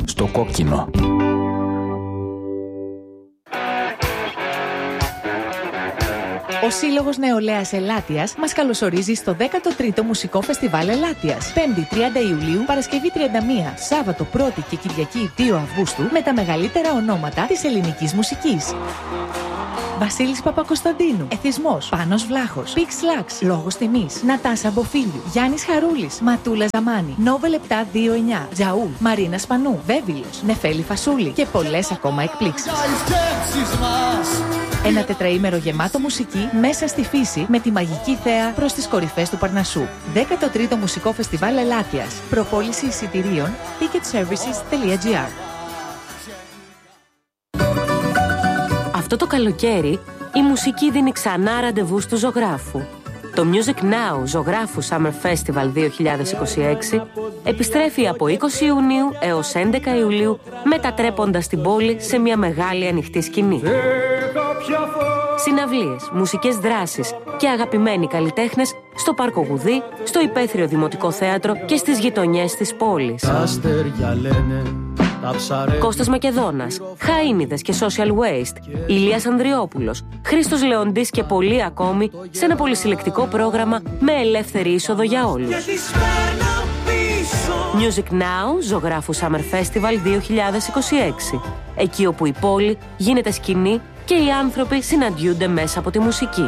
στο κόκκινο. Ο Σύλλογος Νεολαίας Ελάττιας μας καλωσορίζει στο 13ο Μουσικό Φεστιβάλ Ελάττιας. 5η 30 Ιουλίου, Παρασκευή 31, Σάββατο 1η και Κυριακή 2 Αυγούστου με τα μεγαλύτερα ονόματα της ελληνικής μουσικής. Βασίλης Παπακοσταντίνου, Εθισμός, Πάνος Βλάχος, Πίξ Λάξ, Λόγος Τιμής, Νατάσα Μποφίλιου, Γιάννης Χαρούλης, Ματούλα Ζαμάνη, Νόβελ 729, Τζαούλ, Μαρίνα Σπανού, Βέβυλος, Νεφέλη Φασούλη και πολλές ακόμα εκπλήξεις. Ένα τετραήμερο γεμάτο μουσική μέσα στη φύση με τη μαγική θέα προς τις κορυφές του Παρνασσού. 13ο Μουσικό Φεστιβάλ Ελάττιας. Προπόληση εισιτηρίων ticketservices.gr. Αυτό το καλοκαίρι η μουσική δίνει ξανά ραντεβού στου ζωγράφου. Το Music Now Ζωγράφου Summer Festival 2026 επιστρέφει από 20 Ιουνίου έως 11 Ιουλίου μετατρέποντας την πόλη σε μια μεγάλη ανοιχτή σκηνή. Συναυλίες, μουσικές δράσεις και αγαπημένοι καλλιτέχνες στο Πάρκο Γουδί, στο Υπαίθριο Δημοτικό Θέατρο και στις γειτονιές της πόλης. Κώστας Μακεδόνας, Χαΐνιδες και Social Waste, Ηλίας Ανδριόπουλος, Χρήστος Λεοντής και πολλοί ακόμη σε ένα πολυσυλλεκτικό πρόγραμμα με ελεύθερη είσοδο για όλους. Music Now Ζωγράφου Summer Festival 2026. Εκεί όπου η πόλη γίνεται σκηνή και οι άνθρωποι συναντιούνται μέσα από τη μουσική.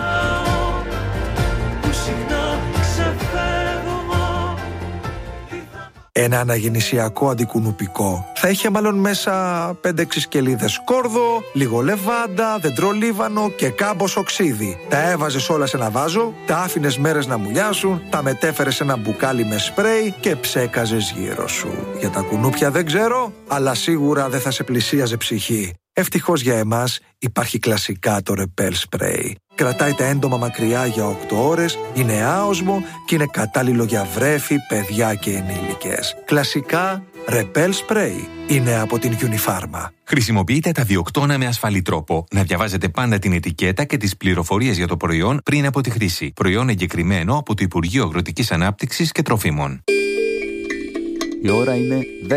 Ένα αναγεννησιακό αντικουνουπικό θα είχε μάλλον μέσα 5-6 σκελίδες σκόρδο, λίγο λεβάντα, δεντρολίβανο και κάμποσο ξύδι. Τα έβαζες όλα σε ένα βάζο, τα άφηνες μέρες να μουλιάσουν, τα μετέφερες σε ένα μπουκάλι με σπρέι και ψέκαζες γύρω σου. Για τα κουνούπια δεν ξέρω, αλλά σίγουρα δεν θα σε πλησίαζε ψυχή. Ευτυχώς για εμάς υπάρχει κλασικά το Repel Spray. Κρατάει τα έντομα μακριά για 8 ώρες, είναι άοσμο και είναι κατάλληλο για βρέφη, παιδιά και ενήλικες. Κλασικά Repel Spray είναι από την Unifarma. Χρησιμοποιείτε τα διοκτώνα με ασφαλή τρόπο. Να διαβάζετε πάντα την ετικέτα και τις πληροφορίες για το προϊόν πριν από τη χρήση. Προϊόν εγκεκριμένο από το Υπουργείο Αγροτικής Ανάπτυξης και Τροφίμων. Η ώρα είναι 10.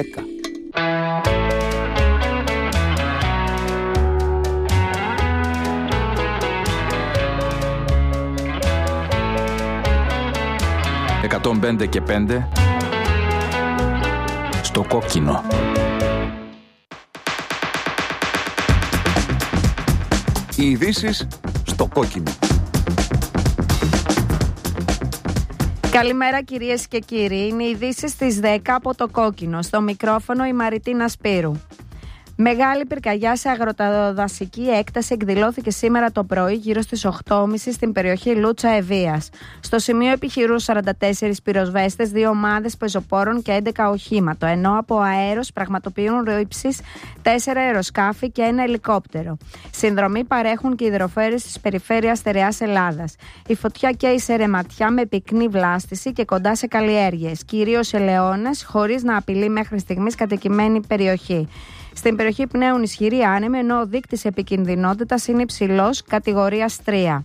«105 και 5» στο κόκκινο. Οι ειδήσεις στο κόκκινο. Καλημέρα κυρίες και κύριοι. Είναι οι ειδήσεις στις 10 από το κόκκινο. Στο μικρόφωνο η Μαριτίνα Σπύρου. Μεγάλη πυρκαγιά σε αγροταδασική έκταση εκδηλώθηκε σήμερα το πρωί γύρω στις 8.30 στην περιοχή Λούτσα Ευβοίας. Στο σημείο επιχειρούν 44 πυροσβέστες, 2 ομάδες πεζοπόρων και 11 οχήματα, ενώ από αέρος πραγματοποιούν ρήψεις 4 αεροσκάφη και 1 ελικόπτερο. Συνδρομή παρέχουν και οι υδροφέρειες της περιφέρειας Στερεάς Ελλάδας. Η φωτιά καίει σε ρεματιά με πυκνή βλάστηση και κοντά σε καλλιέργειες, κυρίως ελαιώνες, χωρίς να απειλεί μέχρι στιγμής κατοικημένη περιοχή. Στην περιοχή πνέουν ισχυροί άνεμοι, ενώ ο δείκτης επικινδυνότητας είναι υψηλός, κατηγορίας 3.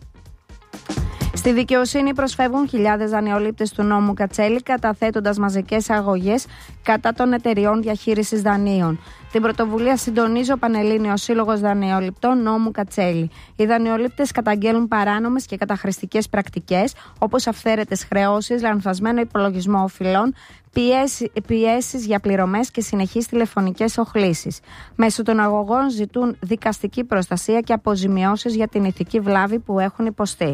Στη δικαιοσύνη προσφεύγουν χιλιάδες δανειολήπτες του νόμου Κατσέλη, καταθέτοντας μαζικές αγωγές κατά των εταιριών διαχείρισης δανείων. Την πρωτοβουλία συντονίζει ο Πανελλήνιος Σύλλογος Δανειοληπτών νόμου Κατσέλη. Οι δανειολήπτες καταγγέλουν παράνομες και καταχρηστικές πρακτικές, όπως αυθαίρετες χρεώσεις, λανθασμένο υπολογισμό οφειλών, πιέσεις για πληρωμές και συνεχείς τηλεφωνικές οχλήσεις. Μέσω των αγωγών ζητούν δικαστική προστασία και αποζημιώσεις για την ηθική βλάβη που έχουν υποστεί.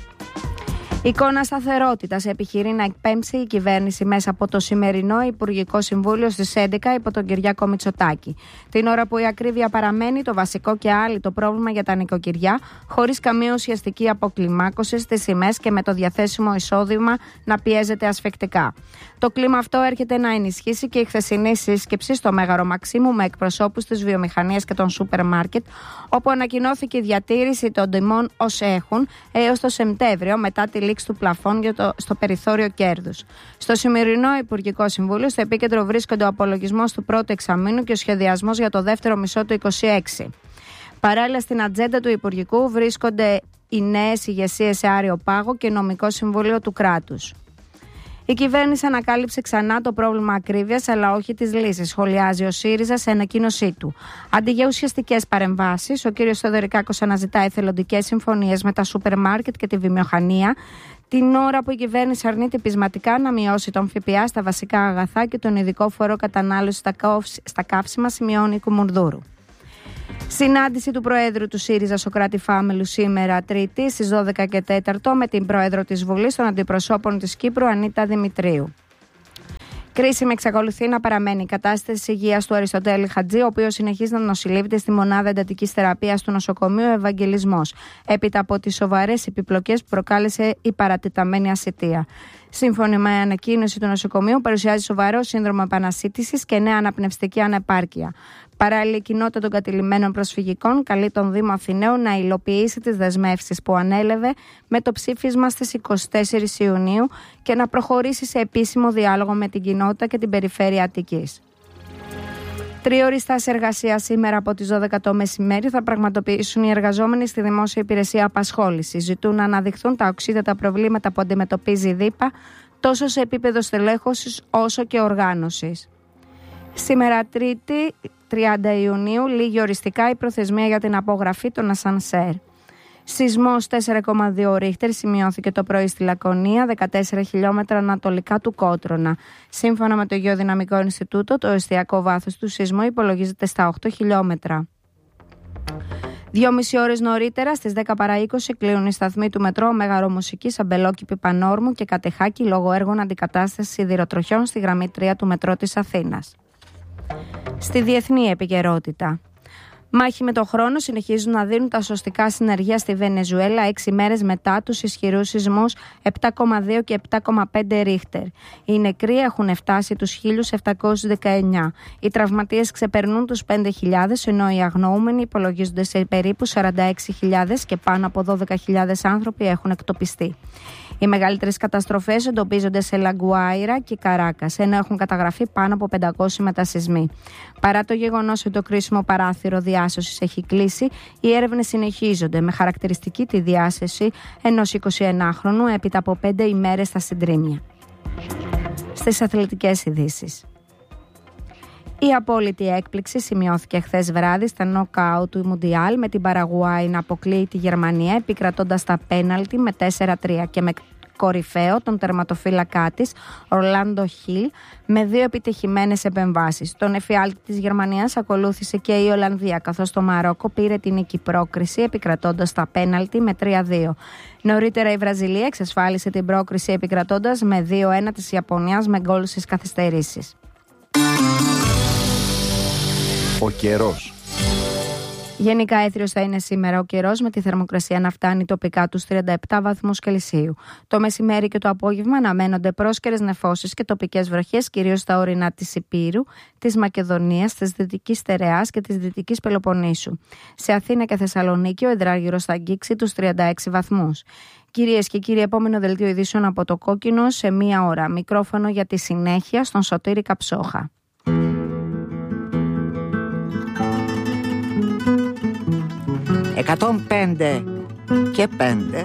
Εικόνα σταθερότητας επιχειρεί να εκπέμψει η κυβέρνηση μέσα από το σημερινό Υπουργικό Συμβούλιο στις 11 υπό τον Κυριάκο Μητσοτάκη. Την ώρα που η ακρίβεια παραμένει το βασικό και άλυτο πρόβλημα για τα νοικοκυριά, χωρίς καμία ουσιαστική αποκλιμάκωση στις τιμές και με το διαθέσιμο εισόδημα να πιέζεται ασφικτικά. Το κλίμα αυτό έρχεται να ενισχύσει και η χθεσινή σύσκεψη στο Μέγαρο Μαξίμου με εκπροσώπους της βιομηχανίας και των σούπερ μάρκετ, όπου ανακοινώθηκε η διατήρηση των τιμών ως έχουν έως το Σεπτέμβριο μετά τη λήξη του πλαφών στο περιθώριο κέρδους. Στο σημερινό Υπουργικό Συμβούλιο, στο επίκεντρο βρίσκονται ο απολογισμός του πρώτου εξαμήνου και ο σχεδιασμός για το δεύτερο μισό του 2026. Παράλληλα, στην ατζέντα του Υπουργικού βρίσκονται οι νέες ηγεσίες σε άριο πάγο και νομικό συμβούλιο του κράτους. Η κυβέρνηση ανακάλυψε ξανά το πρόβλημα ακρίβειας, αλλά όχι τις λύσεις, σχολιάζει ο ΣΥΡΙΖΑ σε ανακοίνωσή του. Αντί για ουσιαστικές παρεμβάσεις, ο κ. Θεοδωρικάκος αναζητά εθελοντικές συμφωνίες με τα σούπερ μάρκετ και τη βιομηχανία, την ώρα που η κυβέρνηση αρνείται πεισματικά να μειώσει τον ΦΠΑ στα βασικά αγαθά και τον ειδικό φόρο κατανάλωση στα καύσιμα, σημειώνει η Κουμουνδούρου. Συνάντηση του Προέδρου του ΣΥΡΙΖΑ Σωκράτη Φάμελου σήμερα Τρίτη στις 12 και 4 με την Πρόεδρο της Βουλής των Αντιπροσώπων της Κύπρου Ανίτα Δημητρίου. Κρίσιμη εξακολουθεί να παραμένει η κατάσταση υγείας του Αριστοτέλη Χατζή, ο οποίος συνεχίζει να νοσηλεύεται στη μονάδα εντατικής θεραπείας του νοσοκομείου Ευαγγελισμός, έπειτα από τις σοβαρές επιπλοκές που προκάλεσε η παρατεταμένη ασθητεία. Σύμφωνα με ανακοίνωση του νοσοκομείου, παρουσιάζει σοβαρό σύνδρομο επανασύτησης και νέα αναπνευστική ανεπάρκεια. Παράλληλα, η κοινότητα των κατηλημμένων προσφυγικών καλεί τον Δήμο Αθηναίου να υλοποιήσει τις δεσμεύσεις που ανέλαβε με το ψήφισμα στις 24 Ιουνίου και να προχωρήσει σε επίσημο διάλογο με την κοινότητα και την περιφέρεια Αττικής. 3 ώρες στάση εργασίας σήμερα από τις 12 το μεσημέρι θα πραγματοποιήσουν οι εργαζόμενοι στη Δημόσια Υπηρεσία Απασχόλησης. Ζητούν να αναδειχθούν τα οξύτατα προβλήματα που αντιμετωπίζει η ΔΥΠΑ τόσο σε επίπεδο στελέχωσης όσο και οργάνωσης. Σήμερα Τρίτη, 30 Ιουνίου, λήγει οριστικά η προθεσμία για την απογραφή των ασανσέρ. Σεισμός 4,2 ρίχτερ σημειώθηκε το πρωί στη Λακωνία, 14 χιλιόμετρα ανατολικά του Κότρονα. Σύμφωνα με το Γεωδυναμικό Ινστιτούτο, το εστιακό βάθος του σεισμού υπολογίζεται στα 8 χιλιόμετρα. 2,5 ώρες νωρίτερα, στις 10 παρά 20, κλείνουν οι σταθμοί του μετρό Μεγαρομουσικής, Αμπελόκηπη, Πανόρμου και Κατεχάκη λόγω έργων αντικατάστασης σιδηροτροχιών στη γραμμή 3 του μετρό της Αθήνας. Στη διεθνή επικαιρότητα. Μάχη με τον χρόνο συνεχίζουν να δίνουν τα σωστικά συνεργεία στη Βενεζουέλα 6 μέρες μετά τους ισχυρούς σεισμούς 7,2 και 7,5 ρίχτερ. Οι νεκροί έχουν φτάσει τους 1.719. Οι τραυματίες ξεπερνούν τους 5.000, ενώ οι αγνοούμενοι υπολογίζονται σε περίπου 46.000 και πάνω από 12.000 άνθρωποι έχουν εκτοπιστεί. Οι μεγαλύτερες καταστροφές εντοπίζονται σε Λαγκουάιρα και Καράκας, ενώ έχουν καταγραφεί πάνω από 500 μετασεισμοί. Παρά το γεγονός ότι το κρίσιμο παράθυρο διάσωσης έχει κλείσει, οι έρευνες συνεχίζονται με χαρακτηριστική τη διάσωση ενός 21χρονου έπειτα από 5 ημέρες στα συντρίμμια. Στις αθλητικές ειδήσεις. Η απόλυτη έκπληξη σημειώθηκε χθες βράδυ στα νοκάουτ του Μουντιάλ με την Παραγουάη να αποκλείει τη Γερμανία επικρατώντας τα πέναλτι με 4-3 και με κορυφαίο τον τερματοφύλακά της Ορλάντο Χιλ με 2 επιτυχημένες επεμβάσεις. Τον εφιάλτη της Γερμανίας ακολούθησε και η Ολλανδία, καθώς το Μαρόκο πήρε την νίκη πρόκριση επικρατώντας τα πέναλτι με 3-2. Νωρίτερα η Βραζιλία εξασφάλισε την πρόκριση επικρατώντας με 2-1 της Ιαπωνίας με γκολ στις καθυστερήσεις. Ο καιρός. Γενικά έθριος θα είναι σήμερα ο καιρός, με τη θερμοκρασία να φτάνει τοπικά τους 37 βαθμούς Κελσίου. Το μεσημέρι και το απόγευμα αναμένονται πρόσκαιρες νεφώσεις και τοπικές βροχές, κυρίως στα ορεινά της Ηπείρου, της Μακεδονίας, της Δυτικής Στερεάς και της Δυτικής Πελοποννήσου. Σε Αθήνα και Θεσσαλονίκη ο υδράργυρος θα αγγίξει τους 36 βαθμούς. Κυρίες και κύριοι, επόμενο δελτίο ειδήσεων από το Κόκκινο σε 1 ώρα. Μικρόφωνο για τη συνέχεια στον Σωτήρη Καψόχα. 105 και 5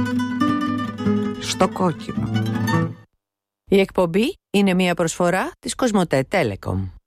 στο Κόκκινο. Η εκπομπή είναι μια προσφορά της Κοσμοτέ Telecom.